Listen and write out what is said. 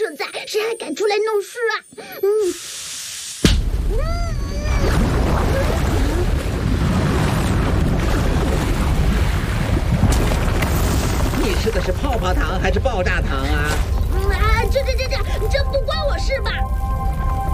社在，谁还敢出来弄事啊？ 你吃的是泡泡糖还是爆炸糖啊？ 这不关我事吧？